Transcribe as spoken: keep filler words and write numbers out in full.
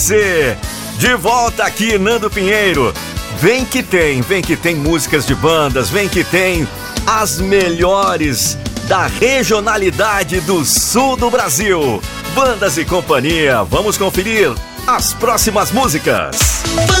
você. De volta aqui, Nando Pinheiro. Vem que tem, vem que tem músicas de bandas, vem que tem as melhores da regionalidade do sul do Brasil. Bandas e companhia, vamos conferir as próximas músicas.